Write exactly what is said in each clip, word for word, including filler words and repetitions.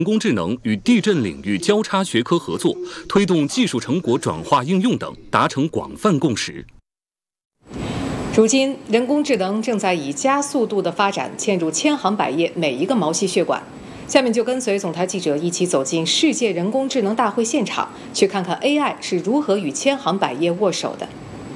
人工智能与地震领域交叉学科合作，推动技术成果转化应用等，达成广泛共识。 如今，人工智能正在以加速度的发展嵌入千行百业每一个毛细血管。下面就跟随总台记者一起走进世界人工智能大会现场，去看看 A I 是如何与千行百业握手的。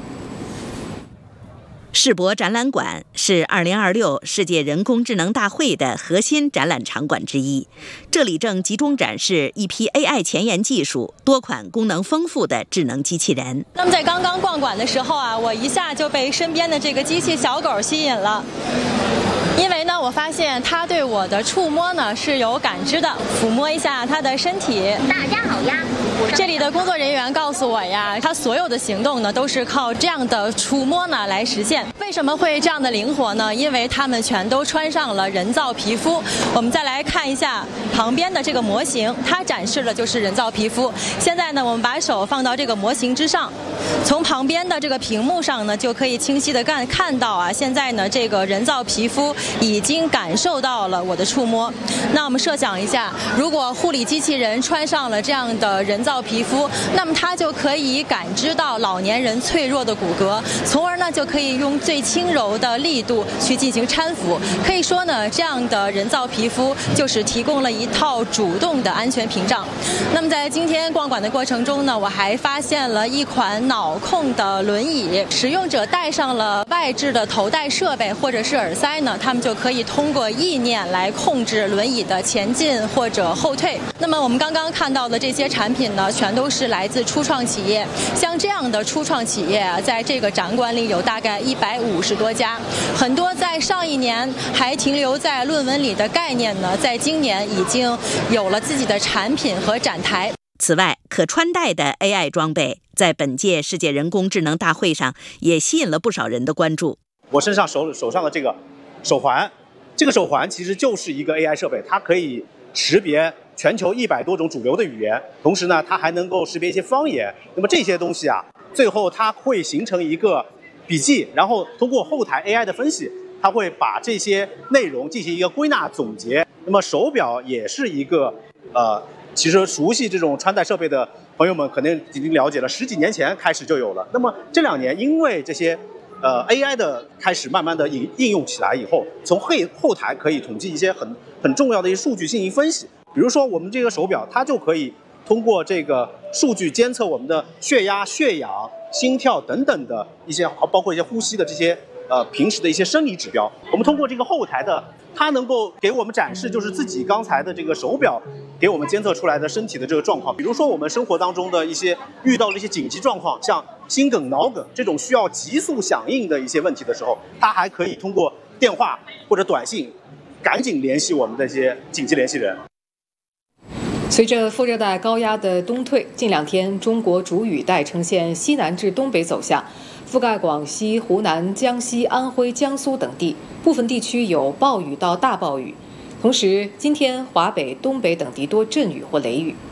世博展览馆是二零二六世界人工智能大会的核心展览场馆之一，这里正集中展示一批 A I 前沿技术、多款功能丰富的智能机器人。 那么在刚刚逛馆的时候啊，我一下就被身边的这个机器小狗吸引了。因为呢，我发现它对我的触摸呢是有感知的，抚摸一下它的身体。 大家好呀！ 这里的工作人员告诉我呀，它所有的行动呢都是靠这样的触摸呢来实现。为什么会这样的灵活呢？因为它们全都穿上了人造皮肤。我们再来看一下旁边的这个模型，它展示的就是人造皮肤。现在呢，我们把手放到这个模型之上，从旁边的这个屏幕上呢，就可以清晰的看看到啊，现在呢这个人造皮肤已经感受到了我的触摸。那我们设想一下，如果护理机器人穿上了这样的人造皮肤，那么它就可以感知到老年人脆弱的骨骼，从而呢就可以用最轻柔的力度去进行搀扶。可以说呢，这样的人造皮肤就是提供了一套主动的安全屏障。那么在今天逛馆的过程中呢，我还发现了一款脑控的轮椅，使用者戴上了外置的头戴设备或者是耳塞呢，他们就可以通过意念来控制轮椅的前进或者后退。那么我们刚刚看到的这些产品呢，全都是来自初创企业。像这样的初创企业啊，在这个展馆里有大概一百五十多家，很多在上一年还停留在论文里的概念呢，在今年已经有了自己的产品和展台。 此外，可穿戴的 A I 装备在本届世界人工智能大会上也吸引了不少人的关注。 我身上手手上的这个手环，这个手环其实就是一个 A I 设备，它可以识别全球一百多种主流的语言，同时呢，它还能够识别一些方言。那么这些东西啊，最后它会形成一个笔记，然后通过后台 A I 的分析，它会把这些内容进行一个归纳总结。那么手表也是一个呃，其实熟悉这种穿戴设备的朋友们肯定已经了解了，十几年前开始就有了。那么这两年因为这些呃 A I 的开始慢慢的应应用起来以后，从后后台可以统计一些很很重要的一些数据进行分析。比如说我们这个手表，它就可以通过这个数据监测我们的血压、血氧、心跳等等的一些，包括一些呼吸的这些呃平时的一些生理指标。我们通过这个后台的，它能够给我们展示就是自己刚才的这个手表给我们监测出来的身体的这个状况。比如说我们生活当中的一些遇到的一些紧急状况，像心梗、脑梗这种需要急速响应的一些问题的时候，它还可以通过电话或者短信赶紧联系我们这些紧急联系人。 随着副热带高压的东退，近两天中国主雨带呈现西南至东北走向，覆盖广西、湖南、江西、安徽、江苏等地，部分地区有暴雨到大暴雨。同时，今天华北、东北等地多阵雨或雷雨。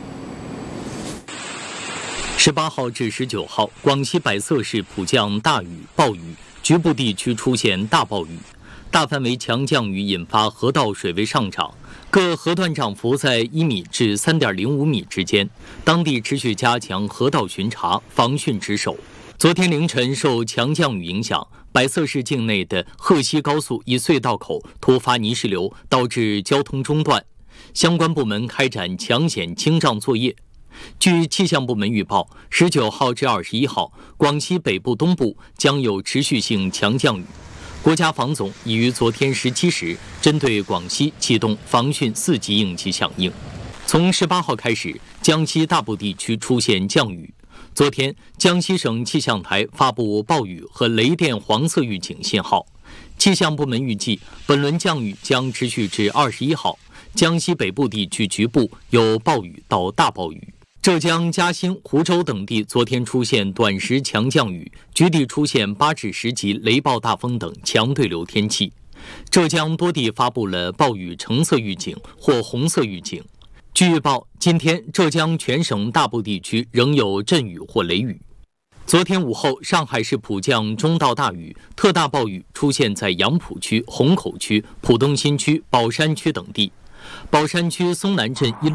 十八号至十九号，广西百色市普降大雨、暴雨，局部地区出现大暴雨，大范围强降雨引发河道水位上涨。各河段涨幅在一米至三点零五米之间，当地持续加强河道巡查、防汛值守。昨天凌晨，受强降雨影响，百色市境内的鹤西高速一隧道口突发泥石流，导致交通中断，相关部门开展抢险清障作业。据气象部门预报，十九号至二十一号，广西北部、东部将有持续性强降雨。国家防总已于昨天十七时针对广西启动防汛四级应急响应。从十八号开始，江西大部地区出现降雨。昨天，江西省气象台发布暴雨和雷电黄色预警信号。气象部门预计，本轮降雨将持续至二十一号，江西北部地区局部有暴雨到大暴雨。浙江嘉兴、湖州等地昨天出现短时强降雨，局地出现八至十级雷暴大风等强对流天气。浙江多地发布了暴雨橙色预警或红色预警。据预报，今天浙江全省大部地区仍有阵雨或雷雨。昨天午后，上海市普降中到大雨，特大暴雨出现在杨浦区、虹口区、浦东新区、宝山区等地。 宝山区松南镇一